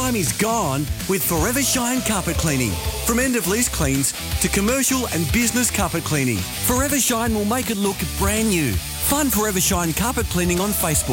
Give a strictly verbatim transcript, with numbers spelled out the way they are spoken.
time is gone with Forever Shine Carpet Cleaning. From end-of-lease cleans to commercial and business carpet cleaning, Forever Shine will make it look brand new. Find Forever Shine Carpet Cleaning on Facebook.